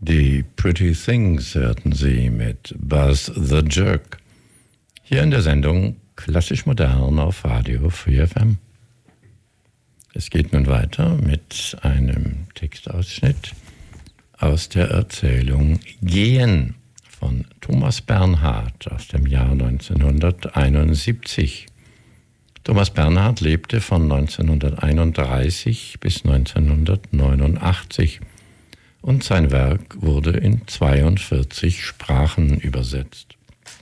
Die Pretty Things hörten Sie mit Buzz the Jerk. Hier in der Sendung Klassisch Modern auf Radio 4FM. Es geht nun weiter mit einem Textausschnitt aus der Erzählung Gehen von Thomas Bernhard aus dem Jahr 1971. Thomas Bernhard lebte von 1931 bis 1989 und sein Werk wurde in 42 Sprachen übersetzt.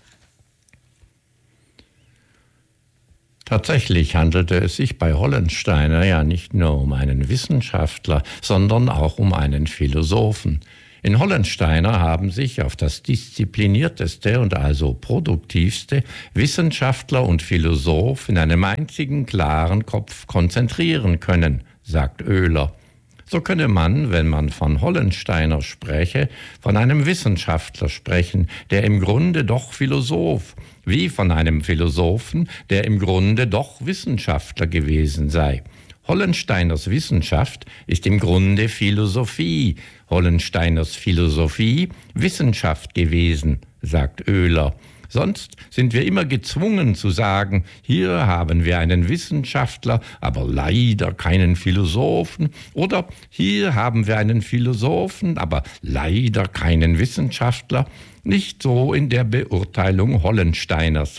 Tatsächlich handelte es sich bei Hollensteiner ja nicht nur um einen Wissenschaftler, sondern auch um einen Philosophen. In Hollensteiner haben sich auf das disziplinierteste und also produktivste Wissenschaftler und Philosoph in einem einzigen klaren Kopf konzentrieren können, sagt Oehler. So könne man, wenn man von Hollensteiner spreche, von einem Wissenschaftler sprechen, der im Grunde doch Philosoph, wie von einem Philosophen, der im Grunde doch Wissenschaftler gewesen sei. Hollensteiners Wissenschaft ist im Grunde Philosophie, Hollensteiners Philosophie Wissenschaft gewesen, sagt Oehler. Sonst sind wir immer gezwungen zu sagen, hier haben wir einen Wissenschaftler, aber leider keinen Philosophen. Oder hier haben wir einen Philosophen, aber leider keinen Wissenschaftler. Nicht so in der Beurteilung Hollensteiners.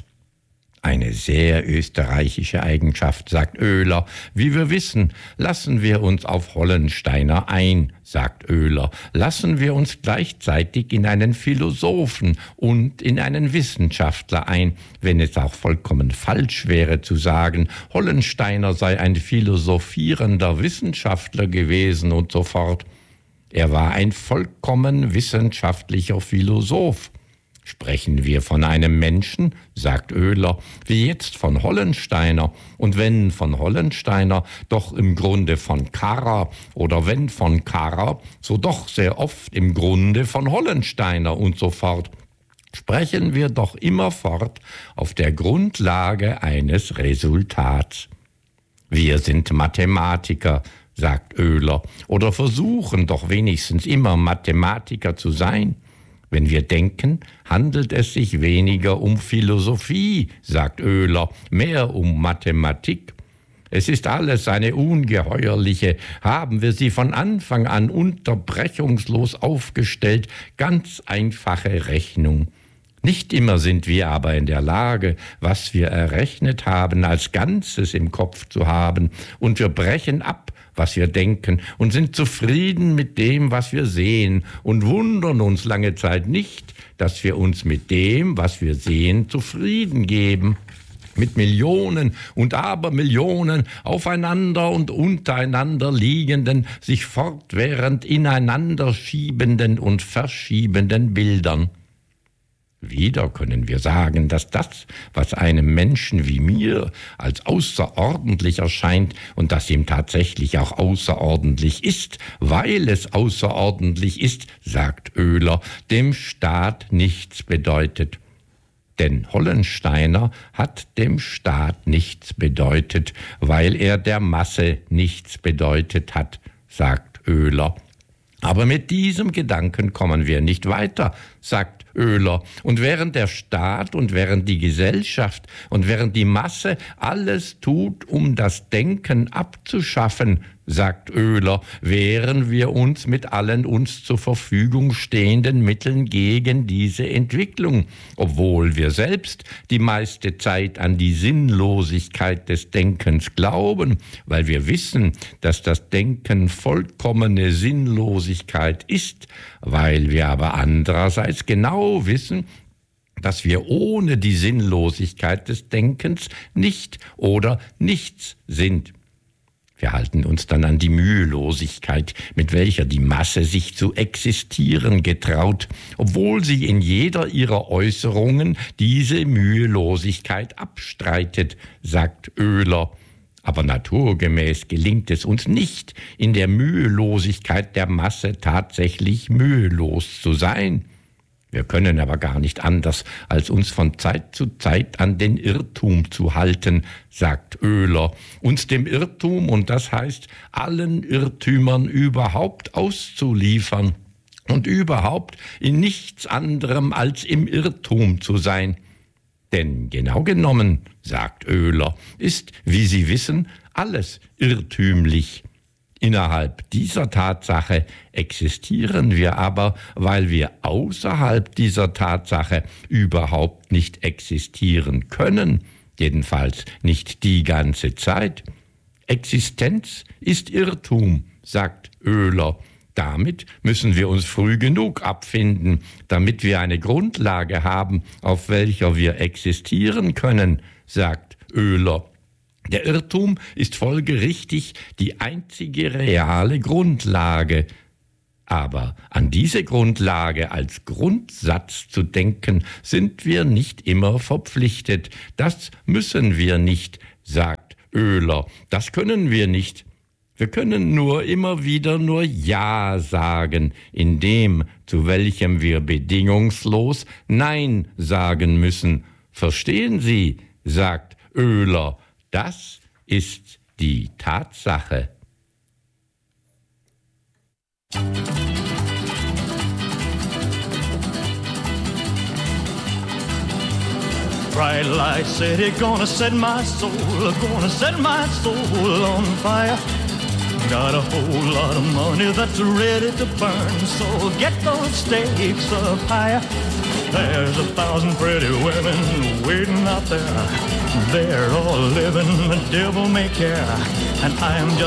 Eine sehr österreichische Eigenschaft, sagt Oehler. Wie wir wissen, lassen wir uns auf Hollensteiner ein, sagt Oehler. Lassen wir uns gleichzeitig in einen Philosophen und in einen Wissenschaftler ein, wenn es auch vollkommen falsch wäre zu sagen, Hollensteiner sei ein philosophierender Wissenschaftler gewesen und so fort. Er war ein vollkommen wissenschaftlicher Philosoph. Sprechen wir von einem Menschen, sagt Oehler, wie jetzt von Hollensteiner, und wenn von Hollensteiner, doch im Grunde von Karrer, oder wenn von Karrer, so doch sehr oft im Grunde von Hollensteiner und so fort. Sprechen wir doch immerfort auf der Grundlage eines Resultats. Wir sind Mathematiker, sagt Oehler, oder versuchen doch wenigstens immer Mathematiker zu sein. Wenn wir denken, handelt es sich weniger um Philosophie, sagt Oehler, mehr um Mathematik. Es ist alles eine ungeheuerliche, haben wir sie von Anfang an unterbrechungslos aufgestellt, ganz einfache Rechnung. Nicht immer sind wir aber in der Lage, was wir errechnet haben, als Ganzes im Kopf zu haben, und wir brechen ab, was wir denken, und sind zufrieden mit dem, was wir sehen, und wundern uns lange Zeit nicht, dass wir uns mit dem, was wir sehen, zufrieden geben. Mit Millionen und Abermillionen aufeinander und untereinander liegenden, sich fortwährend ineinander schiebenden und verschiebenden Bildern. Wieder können wir sagen, dass das, was einem Menschen wie mir als außerordentlich erscheint und das ihm tatsächlich auch außerordentlich ist, weil es außerordentlich ist, sagt Oehler, dem Staat nichts bedeutet. Denn Hollensteiner hat dem Staat nichts bedeutet, weil er der Masse nichts bedeutet hat, sagt Oehler. Aber mit diesem Gedanken kommen wir nicht weiter, sagt Oehler. Und während der Staat und während die Gesellschaft und während die Masse alles tut, um das Denken abzuschaffen, sagt Oehler, wehren wir uns mit allen uns zur Verfügung stehenden Mitteln gegen diese Entwicklung, obwohl wir selbst die meiste Zeit an die Sinnlosigkeit des Denkens glauben, weil wir wissen, dass das Denken vollkommene Sinnlosigkeit ist, weil wir aber andererseits genau wissen, dass wir ohne die Sinnlosigkeit des Denkens nicht oder nichts sind. Wir halten uns dann an die Mühelosigkeit, mit welcher die Masse sich zu existieren getraut, obwohl sie in jeder ihrer Äußerungen diese Mühelosigkeit abstreitet, sagt Oehler. Aber naturgemäß gelingt es uns nicht, in der Mühelosigkeit der Masse tatsächlich mühelos zu sein. Wir können aber gar nicht anders, als uns von Zeit zu Zeit an den Irrtum zu halten, sagt Oehler. Uns dem Irrtum, und das heißt, allen Irrtümern überhaupt auszuliefern. und überhaupt in nichts anderem als im Irrtum zu sein. Denn genau genommen, sagt Oehler, ist, wie Sie wissen, alles irrtümlich. Innerhalb dieser Tatsache existieren wir aber, weil wir außerhalb dieser Tatsache überhaupt nicht existieren können, jedenfalls nicht die ganze Zeit. Existenz ist Irrtum, sagt Oehler. Damit müssen wir uns früh genug abfinden, damit wir eine Grundlage haben, auf welcher wir existieren können, sagt Oehler. Der Irrtum ist folgerichtig die einzige reale Grundlage. Aber an diese Grundlage als Grundsatz zu denken, sind wir nicht immer verpflichtet. Das müssen wir nicht, sagt Oehler. Das können wir nicht. Wir können nur immer wieder nur Ja sagen, in dem, zu welchem wir bedingungslos Nein sagen müssen. Verstehen Sie, sagt Oehler, das ist die Tatsache. Bright light city, gonna set my soul on fire. Got a whole lot of money that's ready to burn, so get those stakes up higher. There's 1,000 pretty women waiting out there. They're all living the devil may care, and I am just